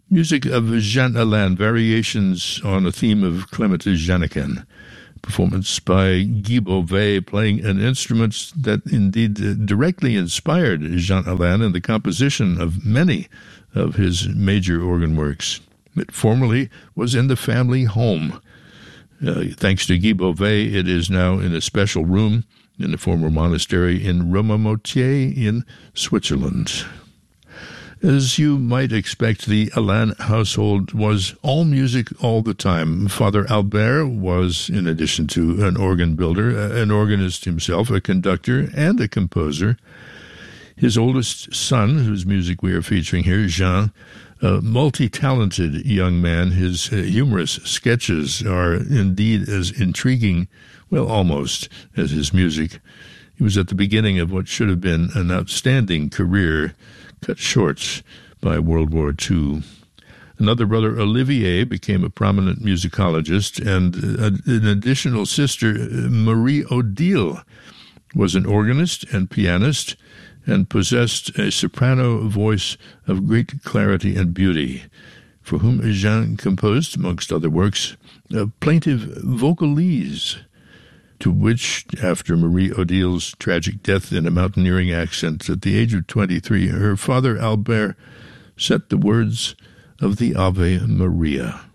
Music of Jean Alain, variations on a theme of Clement Jeannequin. Performance by Guy Beauvais, playing an instrument that indeed directly inspired Jean Alain in the composition of many of his major organ works. It formerly was in the family home. Thanks to Guy Beauvais, it is now in a special room in the former monastery in Romamoutier in Switzerland. As you might expect, the Alain household was all music all the time. Father Albert was, in addition to an organ builder, an organist himself, a conductor, and a composer. His oldest son, whose music we are featuring here, Jean, a multi-talented young man. His humorous sketches are indeed as intriguing, well, almost, as his music. He was at the beginning of what should have been an outstanding career, cut short by World War II. Another brother, Olivier, became a prominent musicologist, and an additional sister, Marie Odile, was an organist and pianist and possessed a soprano voice of great clarity and beauty, for whom Jean composed, amongst other works, plaintive vocalese, to which, after Marie Odile's tragic death in a mountaineering accident at the age of 23, her father Albert set the words of the Ave Maria.